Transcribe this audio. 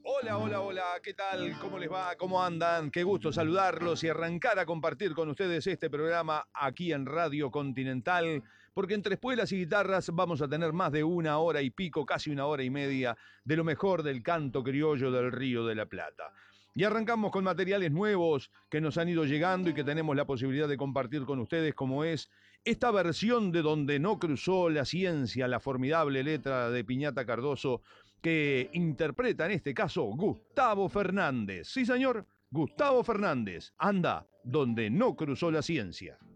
Hola, hola, hola, ¿qué tal? ¿Cómo les va? ¿Cómo andan? Qué gusto saludarlos y arrancar a compartir con ustedes este programa aquí en Radio Continental, porque entre espuelas y guitarras vamos a tener más de una hora y pico, casi una hora y media, de lo mejor del canto criollo del Río de la Plata. Y arrancamos con materiales nuevos que nos han ido llegando y que tenemos la posibilidad de compartir con ustedes, como es esta versión de Donde no cruzó la ciencia, la formidable letra de Piñata Cardoso, que interpreta en este caso Gustavo Fernández. Sí, señor, Gustavo Fernández. Anda donde no cruzó la ciencia.